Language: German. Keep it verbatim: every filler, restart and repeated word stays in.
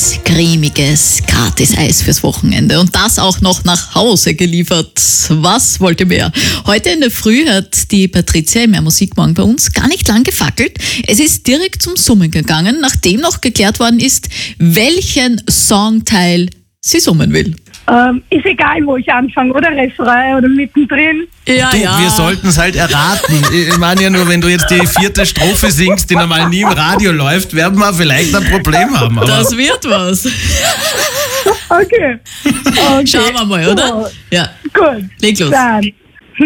leckeres, cremiges Gratis-Eis fürs Wochenende. Und das auch noch nach Hause geliefert. Was wollt ihr mehr? Heute in der Früh hat die Patricia im Mehr Musikmorgen bei uns gar nicht lang gefackelt. Es ist direkt zum Summen gegangen, nachdem noch geklärt worden ist, welchen Songteil sie summen will. Ähm, ist egal, wo ich anfange, oder Refrain oder mittendrin. Ja, Du, ja. wir sollten es halt erraten. Ich meine ja nur, wenn du jetzt die vierte Strophe singst, die normal nie im Radio läuft, werden wir vielleicht ein Problem haben. Aber Das wird was. Okay. okay. Schauen wir mal, oder? Gut. Ja, Gut. leg los. Dann